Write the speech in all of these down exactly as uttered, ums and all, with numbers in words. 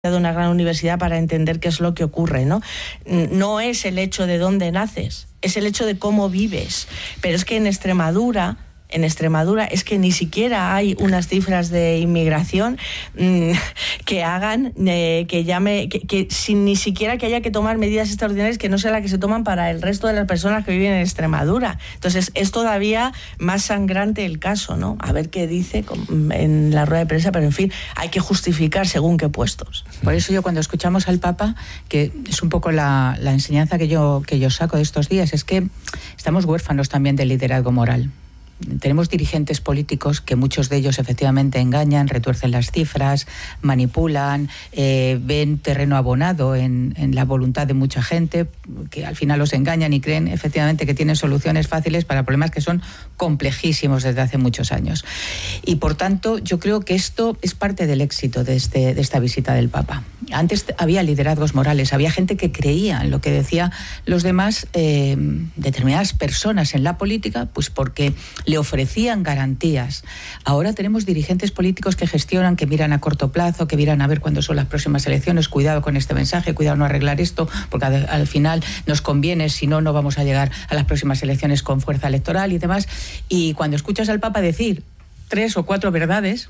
de una gran universidad para entender qué es lo que ocurre, ¿no? No es el hecho de dónde naces, es el hecho de cómo vives. Pero es que en Extremadura, en Extremadura es que ni siquiera hay unas cifras de inmigración mmm, que hagan, eh, que llame, que, que sin ni siquiera que haya que tomar medidas extraordinarias que no sean las que se toman para el resto de las personas que viven en Extremadura. Entonces es todavía más sangrante el caso, ¿no? A ver qué dice en la rueda de prensa, pero en fin, hay que justificar según qué puestos. Por eso yo cuando escuchamos al Papa, que es un poco la, la enseñanza que yo, que yo saco de estos días, es que estamos huérfanos también del liderazgo moral. Tenemos dirigentes políticos que muchos de ellos efectivamente engañan, retuercen las cifras, manipulan, eh, ven terreno abonado en, en la voluntad de mucha gente, que al final los engañan y creen efectivamente que tienen soluciones fáciles para problemas que son complejísimos desde hace muchos años. Y por tanto, yo creo que esto es parte del éxito de, este, de esta visita del Papa. Antes había liderazgos morales, había gente que creía en lo que decían los demás, eh, determinadas personas en la política, pues porque le ofrecían garantías. Ahora tenemos dirigentes políticos que gestionan, que miran a corto plazo, que miran a ver cuándo son las próximas elecciones, cuidado con este mensaje, cuidado no arreglar esto, porque al final nos conviene, si no, no vamos a llegar a las próximas elecciones con fuerza electoral y demás. Y cuando escuchas al Papa decir tres o cuatro verdades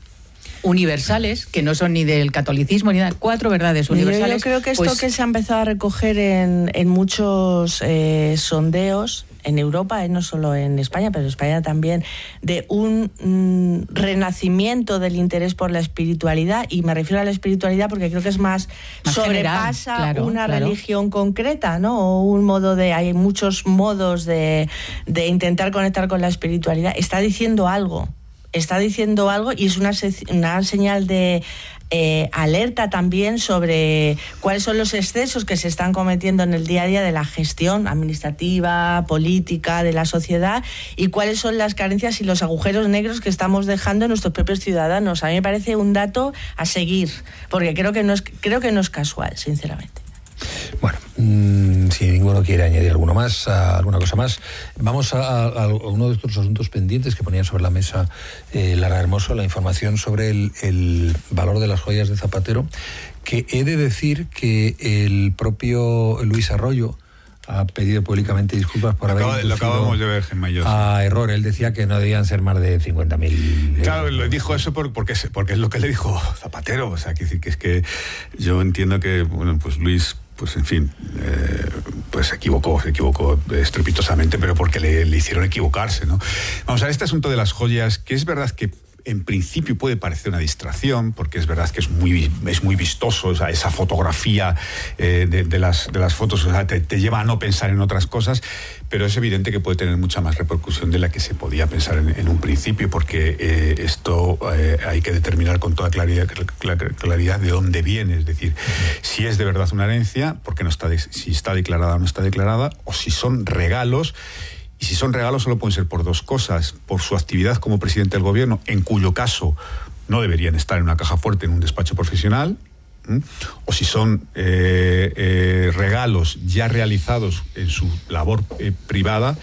universales, que no son ni del catolicismo ni nada, cuatro verdades universales. Yo, yo creo que esto pues, que se ha empezado a recoger en, en muchos eh, sondeos en Europa, eh, no solo en España, pero en España también, de un mm, renacimiento del interés por la espiritualidad, y me refiero a la espiritualidad porque creo que es más, más sobrepasa general, claro, una claro. religión concreta, ¿no? O un modo de, hay muchos modos de, de intentar conectar con la espiritualidad. Está diciendo algo. Está diciendo algo y es una, una señal de eh, alerta también sobre cuáles son los excesos que se están cometiendo en el día a día de la gestión administrativa, política, de la sociedad, y cuáles son las carencias y los agujeros negros que estamos dejando en nuestros propios ciudadanos. A mí me parece un dato a seguir, porque creo que no es, creo que no es casual, sinceramente. Bueno, mmm, si ninguno quiere añadir alguno más, a, alguna cosa más, vamos a, a, a uno de estos asuntos pendientes que ponía sobre la mesa eh, Lara Hermoso, la información sobre el, el valor de las joyas de Zapatero, que he de decir que el propio Luis Arroyo ha pedido públicamente disculpas por haber inducido lo acabamos de ver, Gemma y yo, a sí. error. Él decía que no debían ser más de cincuenta mil. Claro, lo dijo eso por, porque, porque es lo que le dijo Zapatero. O sea, que, que es que yo entiendo que, bueno, pues Luis, pues en fin, eh, pues se equivocó, se equivocó estrepitosamente, pero porque le, le hicieron equivocarse, ¿no? Vamos a ver, este asunto de las joyas, que es verdad que en principio puede parecer una distracción, porque es verdad que es muy, es muy vistoso, o sea, esa fotografía eh, de, de, las, de las fotos, o sea, te, te lleva a no pensar en otras cosas, pero es evidente que puede tener mucha más repercusión de la que se podía pensar en, en un principio, porque eh, esto eh, hay que determinar con toda claridad, claridad de dónde viene, es decir, si es de verdad una herencia, porque no está de, si está declarada o no está declarada, o si son regalos. Y si son regalos solo pueden ser por dos cosas: por su actividad como presidente del gobierno, en cuyo caso no deberían estar en una caja fuerte, en un despacho profesional, ¿m? O si son eh, eh, regalos ya realizados en su labor eh, privada,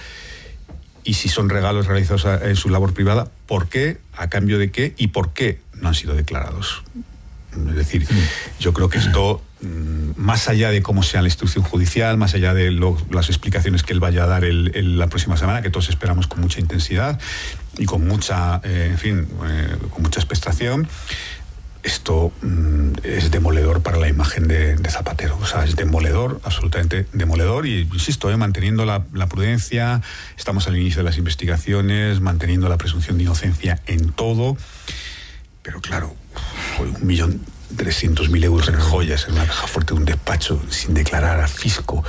y si son regalos realizados en su labor privada, ¿por qué? ¿A cambio de qué? ¿Y por qué no han sido declarados? Es decir, yo creo que esto, más allá de cómo sea la instrucción judicial, más allá de lo, las explicaciones que él vaya a dar el, el, la próxima semana, que todos esperamos con mucha intensidad y con mucha, eh, en fin, eh, con mucha expectación, esto mm, es demoledor para la imagen de, de Zapatero. O sea, es demoledor, absolutamente demoledor, y insisto, eh, manteniendo la, la prudencia, estamos al inicio de las investigaciones, manteniendo la presunción de inocencia en todo, pero claro, un millón trescientos mil euros en joyas en una caja fuerte de un despacho sin declarar al fisco.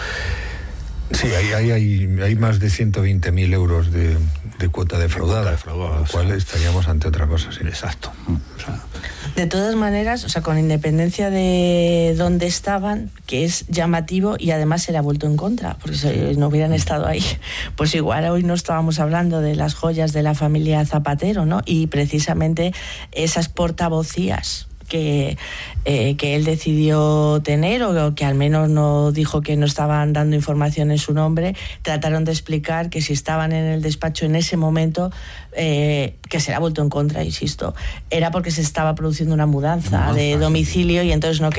Sí, hay, hay, hay, hay más de ciento veinte mil euros de, de cuota defraudada, con lo cual sea, estaríamos ante otra cosa. Sí. Exacto. O sea, de todas maneras, o sea, con independencia de dónde estaban, que es llamativo, y además se le ha vuelto en contra, porque si no hubieran estado ahí, pues igual hoy no estábamos hablando de las joyas de la familia Zapatero, ¿no? Y precisamente esas portavocías que, eh, que él decidió tener, o que al menos no dijo que no estaban dando información en su nombre, trataron de explicar que si estaban en el despacho en ese momento, eh, que se le ha vuelto en contra, insisto, era porque se estaba produciendo una mudanza, mudanza de domicilio, sí. Y entonces no